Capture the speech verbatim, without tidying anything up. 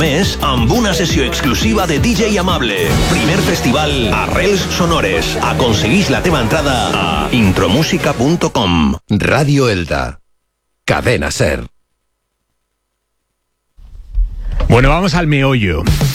mes amb una sessió exclusiva de D J Amable. Primer festival Arrels Sonores. Aconseguís la teva entrada a intromusica punto com. Radio Elda. Cadena Ser. Bueno, vamos al meollo.